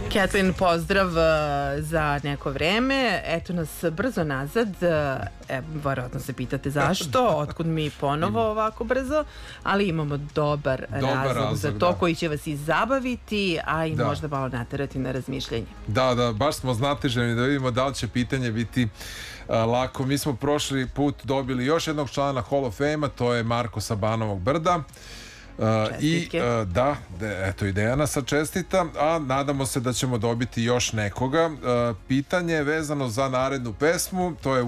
Kathleen, pozdrav za neko vreme. Eto nas brzo nazad. Verovatno se pitate zašto, otkud mi ponovo ovako brzo, ali imamo dobar razlog za to, koji će vas i zabaviti, a i možda malo naterati na razmišljanje. Da, baš smo znateženi da vidimo da li će pitanje biti lako. Mi smo prošli put dobili još jednog člana Hall of Fame-a, to je Marko sa Banovog Brda. Eto i Dejana sa čestita, a nadamo se da ćemo dobiti još nekoga. Pitanje je vezano za narednu pesmu, to je